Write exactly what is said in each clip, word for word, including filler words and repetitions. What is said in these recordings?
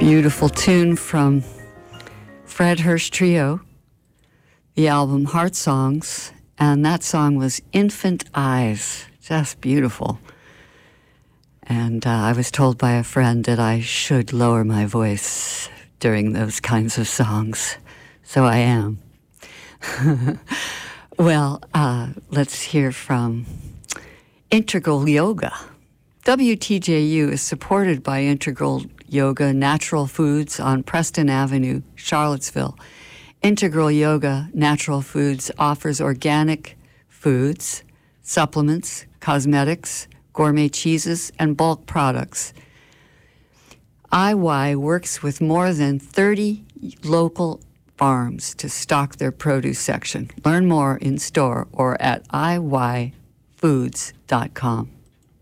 Beautiful tune from Fred Hirsch Trio, the album Heart Songs, and that song was Infant Eyes. Just beautiful. And uh, I was told by a friend that I should lower my voice during those kinds of songs, so I am. Well, uh, let's hear from Integral Yoga. W T J U is supported by Integral Yoga Natural Foods on Preston Avenue, Charlottesville. Integral Yoga Natural Foods offers organic foods, supplements, cosmetics, gourmet cheeses, and bulk products. I Y works with more than thirty local farms to stock their produce section. Learn more in store or at I Y foods dot com.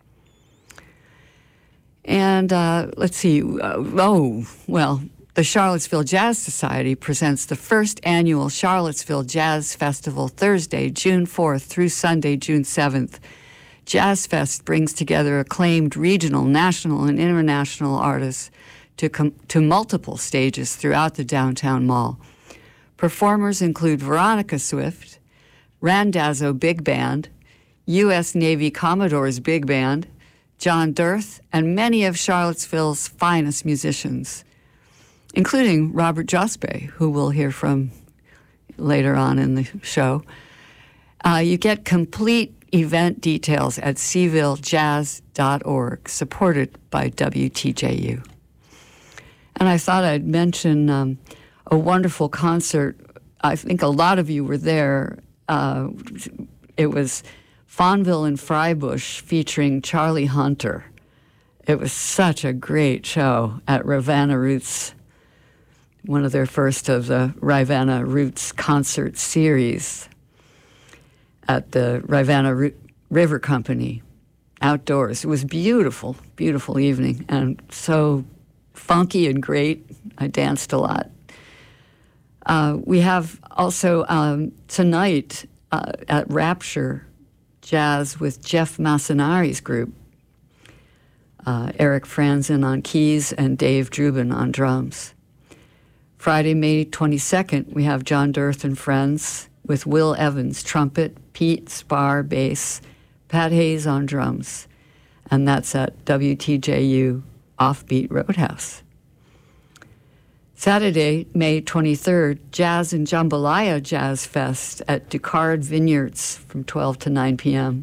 And uh, let's see, uh, oh, well, the Charlottesville Jazz Society presents the first annual Charlottesville Jazz Festival Thursday, June fourth through Sunday, June seventh. Jazz Fest brings together acclaimed regional, national, and international artists to, com- to multiple stages throughout the downtown mall. Performers include Veronica Swift, Randazzo Big Band, U S Navy Commodores Big Band, John Dirth, and many of Charlottesville's finest musicians, including Robert Jospe, who we'll hear from later on in the show. Uh, you get complete event details at seville jazz dot org, supported by W T J U. And I thought I'd mention um, a wonderful concert. I think a lot of you were there. Uh, it was Fonville and Freibusch featuring Charlie Hunter. It was such a great show at Ravenna Roots, one of their first of the Ravenna Roots concert series at the Ravenna Ru- River Company outdoors. It was beautiful, beautiful evening, and so funky and great. I danced a lot. Uh, we have also um, tonight uh, at Rapture Jazz with Jeff Massanari's group, uh, Eric Franzen on keys and Dave Drubin on drums. Friday, May twenty-second, we have John Dirth and Friends with Will Evans, trumpet, Pete Spar, bass, Pat Hayes on drums, and that's at W T J U Offbeat Roadhouse. Saturday, May twenty-third, Jazz and Jambalaya Jazz Fest at Ducard Vineyards from twelve to nine p.m.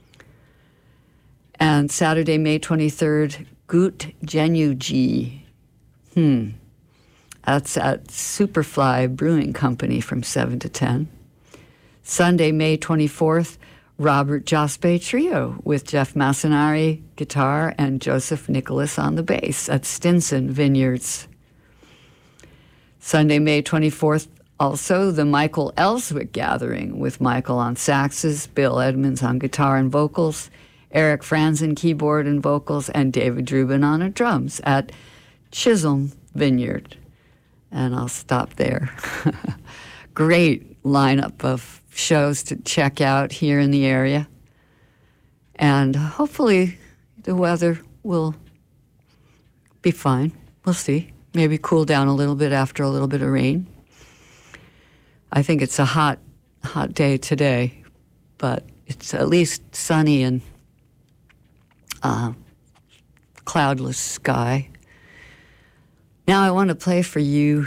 And Saturday, May twenty-third, Gut Genu G. Hmm. That's at Superfly Brewing Company from seven to ten. Sunday, May twenty-fourth, Robert Jospe Trio with Jeff Massanari guitar and Joseph Nicholas on the bass at Stinson Vineyards. Sunday, May twenty-fourth, also the Michael Ellswick Gathering with Michael on saxes, Bill Edmonds on guitar and vocals, Eric Franzen keyboard and vocals, and David Drubin on drums at Chisholm Vineyard. And I'll stop there. Great lineup of shows to check out here in the area. And hopefully the weather will be fine. We'll see. Maybe cool down a little bit after a little bit of rain. I think it's a hot, hot day today, but it's at least sunny and uh, cloudless sky. Now I want to play for you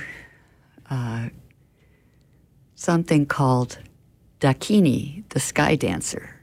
uh, something called Dakini, the Sky Dancer.